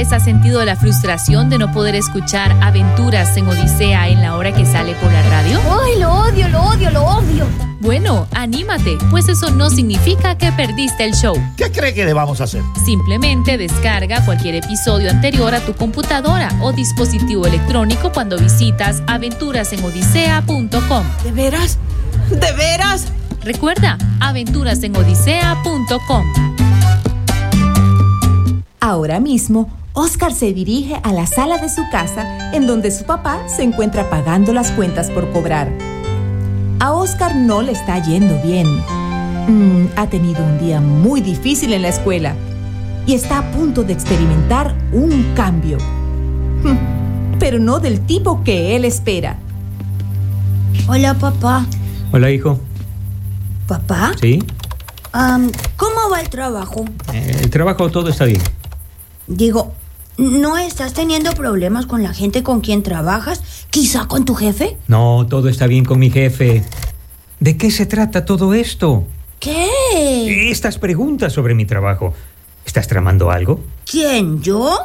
vez has sentido la frustración de no poder escuchar Aventuras en Odisea en la hora que sale por la radio? ¡Ay, lo odio, lo odio, lo odio! Bueno, anímate, pues eso no significa que perdiste el show. ¿Qué cree que debamos hacer? Simplemente descarga cualquier episodio anterior a tu computadora o dispositivo electrónico cuando visitas aventurasenodisea.com. ¿De veras? ¿De veras? Recuerda, aventurasenodisea.com. Ahora mismo, Oscar se dirige a la sala de su casa, en donde su papá se encuentra pagando las cuentas por cobrar. A Oscar no le está yendo bien. Ha tenido un día muy difícil en la escuela y está a punto de experimentar un cambio. Pero no del tipo que él espera. Hola, papá. Hola, hijo. ¿Papá? ¿Sí? ¿Cómo va el trabajo? El trabajo, todo está bien. Digo, ¿no estás teniendo problemas con la gente con quien trabajas? ¿Quizá con tu jefe? No, todo está bien con mi jefe. ¿De qué se trata todo esto? ¿Qué? Estas preguntas sobre mi trabajo. ¿Estás tramando algo? ¿Quién, yo?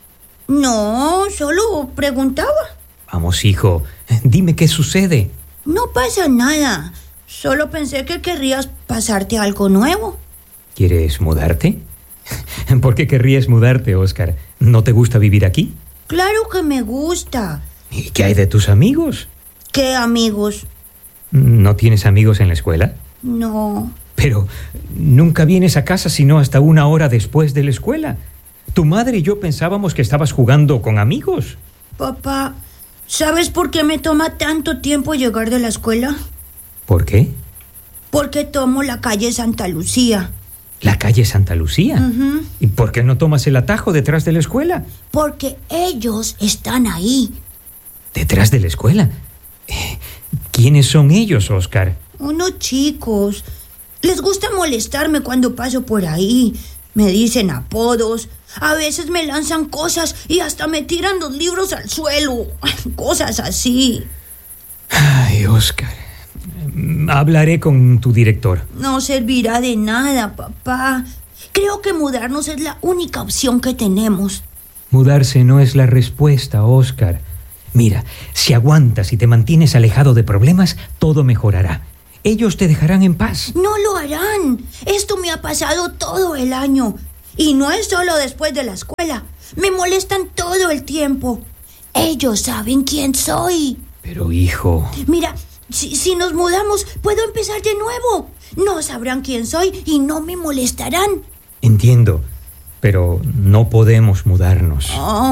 No, solo preguntaba. Vamos, hijo, dime qué sucede. No pasa nada. Solo pensé que querrías pasarte algo nuevo. ¿Quieres mudarte? ¿Por qué querrías mudarte, Oscar? ¿No te gusta vivir aquí? Claro que me gusta. ¿Y qué hay de tus amigos? ¿Qué amigos? ¿No tienes amigos en la escuela? No. Pero nunca vienes a casa sino hasta 1 hora después de la escuela. Tu madre y yo pensábamos que estabas jugando con amigos. Papá, ¿sabes por qué me toma tanto tiempo llegar de la escuela? ¿Por qué? Porque tomo la calle Santa Lucía. ¿La calle Santa Lucía? Uh-huh. ¿Y por qué no tomas el atajo detrás de la escuela? Porque ellos están ahí. ¿Detrás de la escuela? ¿Quiénes son ellos, Oscar? Unos chicos. Les gusta molestarme cuando paso por ahí. Me dicen apodos. A veces me lanzan cosas y hasta me tiran los libros al suelo. Cosas así. Ay, Oscar. Hablaré con tu director. No servirá de nada, papá. Creo que mudarnos es la única opción que tenemos. Mudarse no es la respuesta, Oscar. Mira, si aguantas y te mantienes alejado de problemas, todo mejorará. Ellos te dejarán en paz. No lo harán. Esto me ha pasado todo el año. Y no es solo después de la escuela. Me molestan todo el tiempo. Ellos saben quién soy. Pero, hijo... Mira, si nos mudamos, puedo empezar de nuevo. No sabrán quién soy y no me molestarán. Entiendo, pero no podemos mudarnos.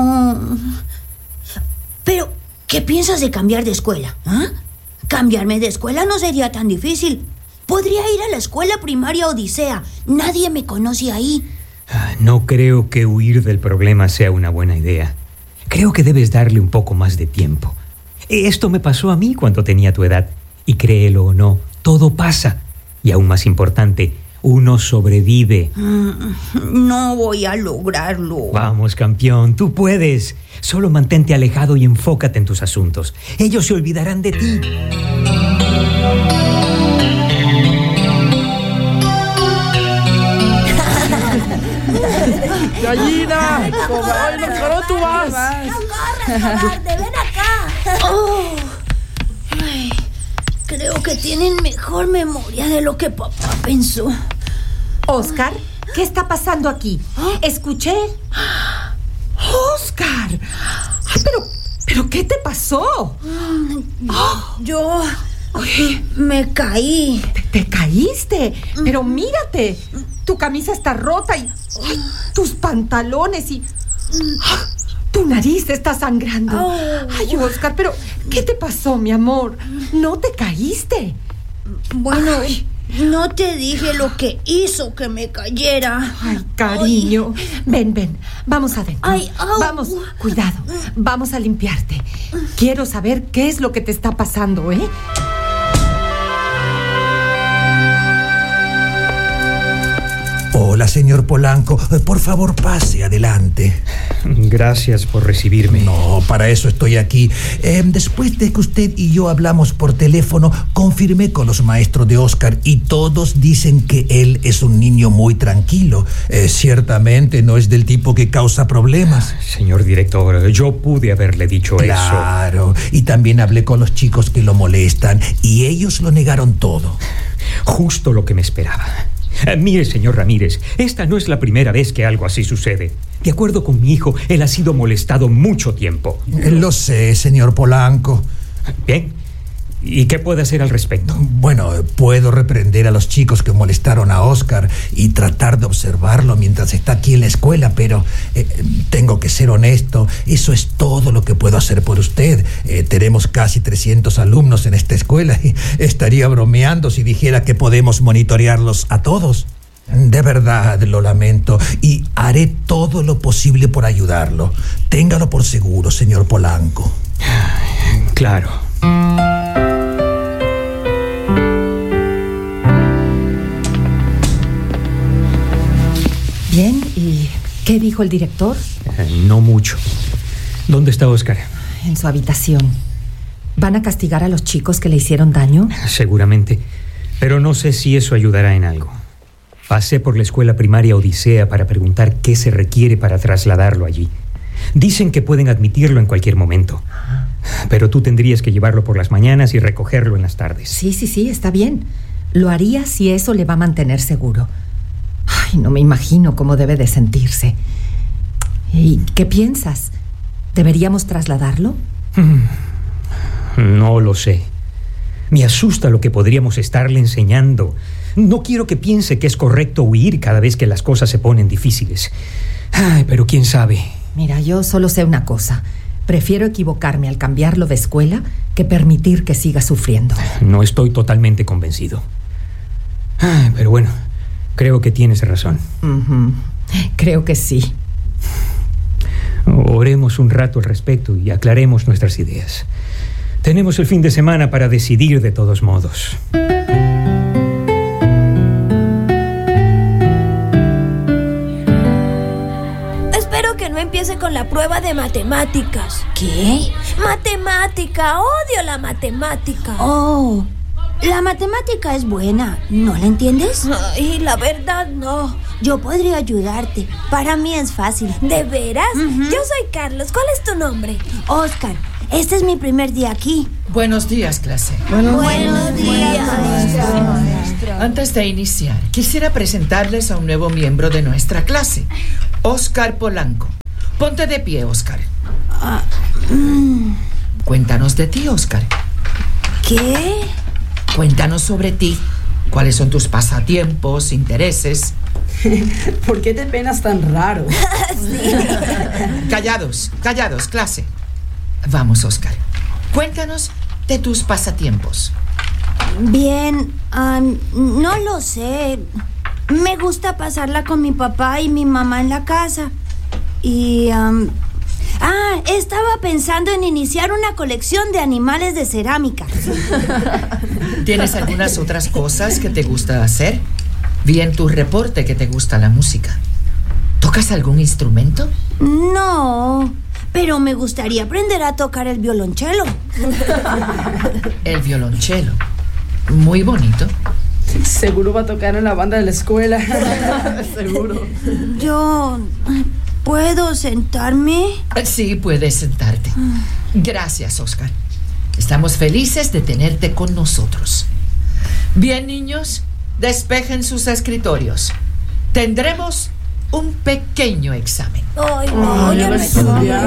Pero, ¿qué piensas de cambiar de escuela? Cambiarme de escuela no sería tan difícil. Podría ir a la escuela primaria Odisea. Nadie me conoce ahí. No creo que huir del problema sea una buena idea. Creo que debes darle un poco más de tiempo. Esto me pasó a mí cuando tenía tu edad. Y créelo o no, todo pasa. Y aún más importante, uno sobrevive. No voy a lograrlo. Vamos, campeón, tú puedes. Solo mantente alejado y enfócate en tus asuntos. Ellos se olvidarán de ti. ¡Gallina! ¡Ay, no, tú vas! ¡No corras, cobarde! ¡Ven acá! Ay, creo que tienen mejor memoria de lo que papá pensó. Oscar, ¿qué está pasando aquí? Escuché. ¡Oscar! ¿Pero qué te pasó? Yo me caí. ¿Te caíste? Pero mírate, tu camisa está rota y tus pantalones y tu nariz está sangrando. Ay, Oscar, pero ¿qué te pasó, mi amor? ¿No te caíste? Bueno, no te dije lo que hizo que me cayera. Ay, cariño. Ven, vamos adentro. Vamos, cuidado, vamos a limpiarte. Quiero saber qué es lo que te está pasando, ¿eh? Hola, Hola, señor Polanco. Por favor, pase adelante. Gracias por recibirme. No, para eso estoy aquí. Después de que usted y yo hablamos por teléfono, confirmé con los maestros de Oscar y todos dicen que él es un niño muy tranquilo. Ciertamente no es del tipo que causa problemas. Señor director, yo pude haberle dicho eso. Claro, y también hablé con los chicos que lo molestan y ellos lo negaron todo. Justo lo que me esperaba. Mire, señor Ramírez, esta no es la primera vez que algo así sucede. De acuerdo con mi hijo, él ha sido molestado mucho tiempo. Lo sé, señor Polanco. Bien. ¿Y qué puede hacer al respecto? Bueno, puedo reprender a los chicos que molestaron a Oscar y tratar de observarlo mientras está aquí en la escuela, pero tengo que ser honesto, eso es todo lo que puedo hacer por usted. Tenemos casi 300 alumnos en esta escuela y estaría bromeando si dijera que podemos monitorearlos a todos. De verdad, lo lamento y haré todo lo posible por ayudarlo. Téngalo por seguro, señor Polanco. Claro. Bien, ¿y qué dijo el director? No mucho. ¿Dónde está Oscar? En su habitación. ¿Van a castigar a los chicos que le hicieron daño? Seguramente, pero no sé si eso ayudará en algo. Pasé por la escuela primaria Odisea para preguntar qué se requiere para trasladarlo allí. Dicen que pueden admitirlo en cualquier momento, pero tú tendrías que llevarlo por las mañanas y recogerlo en las tardes. Sí, está bien. Lo haría si eso le va a mantener seguro. Ay, no me imagino cómo debe de sentirse. ¿Y qué piensas? ¿Deberíamos trasladarlo? No lo sé. Me asusta lo que podríamos estarle enseñando. No quiero que piense que es correcto huir cada vez que las cosas se ponen difíciles. Ay, pero quién sabe. Mira, yo solo sé una cosa. Prefiero equivocarme al cambiarlo de escuela que permitir que siga sufriendo. No estoy totalmente convencido. Ay, pero bueno, creo que tienes razón. Creo que sí. Oremos un rato al respecto y aclaremos nuestras ideas. Tenemos el fin de semana para decidir de todos modos. Espero que no empiece con la prueba de matemáticas. ¿Qué? Matemática, odio la matemática. Oh, la matemática es buena, ¿no la entiendes? Ay, la verdad no. Yo podría ayudarte, para mí es fácil. ¿De veras? Yo soy Carlos, ¿cuál es tu nombre? Oscar, este es mi primer día aquí. Buenos días, clase. Buenos días, maestra. Antes de iniciar, quisiera presentarles a un nuevo miembro de nuestra clase, Oscar Polanco. Ponte de pie, Oscar. Cuéntanos de ti, Oscar. ¿Qué? Cuéntanos sobre ti. ¿Cuáles son tus pasatiempos, intereses? ¿Por qué te penas tan raro? Callados, clase. Vamos, Oscar. Cuéntanos de tus pasatiempos. Bien, no lo sé. Me gusta pasarla con mi papá y mi mamá en la casa. Y, estaba pensando en iniciar una colección de animales de cerámica. ¿Tienes algunas otras cosas que te gusta hacer? Vi en tu reporte que te gusta la música. ¿Tocas algún instrumento? No, pero me gustaría aprender a tocar el violonchelo. El violonchelo. Muy bonito. Seguro va a tocar en la banda de la escuela. Seguro. Yo... ¿puedo sentarme? Sí, puedes sentarte. Gracias, Oscar. Estamos felices de tenerte con nosotros. Bien, niños, despejen sus escritorios. Tendremos un pequeño examen. Ay, no, ya me